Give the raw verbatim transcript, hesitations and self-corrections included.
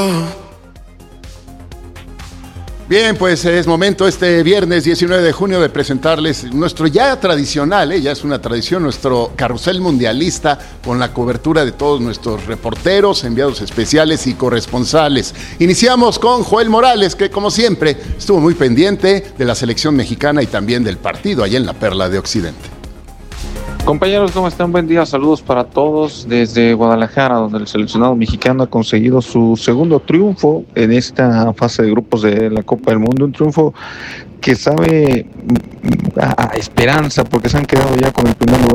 Bien, pues es momento este viernes diecinueve de junio de presentarles nuestro ya tradicional, ¿eh? ya es una tradición, nuestro carrusel mundialista con la cobertura de todos nuestros reporteros, enviados especiales y corresponsales. Iniciamos con Joel Morales, que como siempre estuvo muy pendiente de la selección mexicana y también del partido allá en la Perla de Occidente. Compañeros, ¿cómo están? Buen día, saludos para todos desde Guadalajara, donde el seleccionado mexicano ha conseguido su segundo triunfo en esta fase de grupos de la Copa del Mundo, un triunfo que sabe a, a esperanza, porque se han quedado ya con el primer lugar